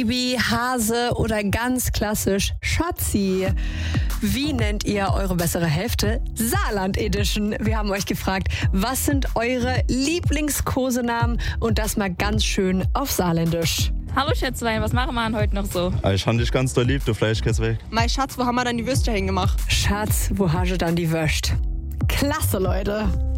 Baby, Hase oder ganz klassisch Schatzi. Wie nennt ihr eure bessere Hälfte? Saarland Edition. Wir haben euch gefragt, was sind eure Lieblingskosenamen? Und das mal ganz schön auf Saarländisch. Hallo Schätzlein, was machen wir denn heute noch so? Ich habe dich ganz doll lieb, du Fleischkäse weg. Mein Schatz, wo haben wir dann die Würste hingemacht? Schatz, wo hast du dann die Würst? Klasse, Leute.